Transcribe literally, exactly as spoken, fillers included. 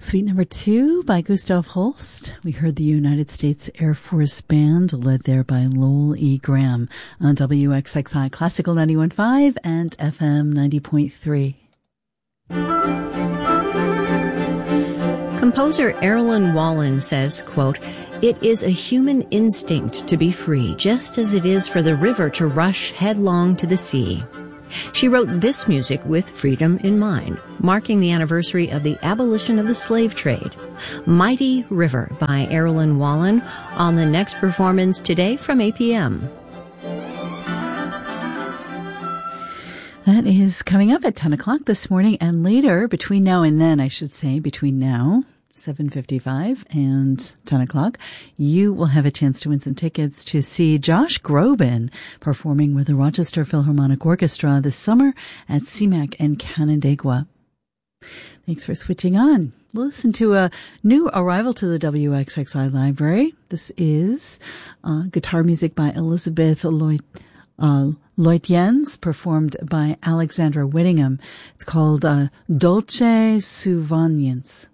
Suite number two by Gustav Holst. We heard the United States Air Force Band, led there by Lowell E. Graham, on W X X I Classical ninety-one point five and F M ninety point three. Composer Erilyn Wallen says, quote, "It is a human instinct to be free, just as it is for the river to rush headlong to the sea." She wrote this music with freedom in mind, marking the anniversary of the abolition of the slave trade. Mighty River by Erilyn Wallen on the next performance today from eight p.m. That is coming up at ten o'clock this morning, and later, between now and then, I should say, between now, seven fifty-five, and ten o'clock, you will have a chance to win some tickets to see Josh Groban performing with the Rochester Philharmonic Orchestra this summer at C MAC in Canandaigua. Thanks for switching on. We'll listen to a new arrival to the W X X I library. This is uh, guitar music by Elizabeth Lloyd. Uh, Lutyens, performed by Alexandra Whittingham. It's called uh, Dolce Souvenirs.